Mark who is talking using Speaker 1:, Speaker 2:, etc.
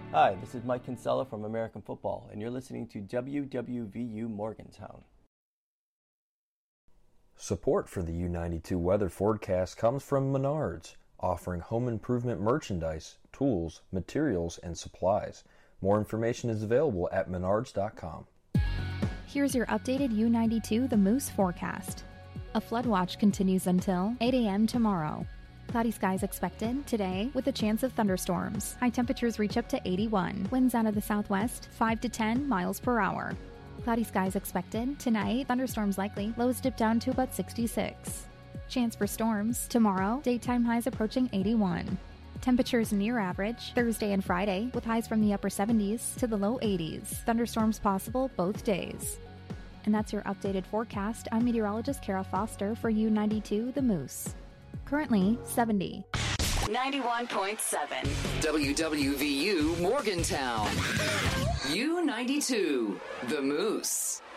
Speaker 1: Hi, this is Mike Kinsella from American Football, and you're listening to WWVU Morgantown.
Speaker 2: Support for the U92 weather forecast comes from Menards, offering home improvement merchandise, tools, materials, and supplies. More information is available at menards.com.
Speaker 3: Here's your updated U92 The Moose forecast. A flood watch continues until 8 a.m. tomorrow. Cloudy skies expected today with a chance of thunderstorms. High temperatures reach up to 81. Winds out of the southwest 5 to 10 miles per hour. Cloudy skies expected tonight. Thunderstorms likely. Lows dip down to about 66. Chance for storms tomorrow. Daytime highs approaching 81. Temperatures near average Thursday and Friday with highs from the upper 70s to the low 80s. Thunderstorms possible both days. And that's your updated forecast. I'm meteorologist Kara Foster for U92 The Moose. Currently 70.
Speaker 4: 91.7 WWVU Morgantown. U92 The Moose.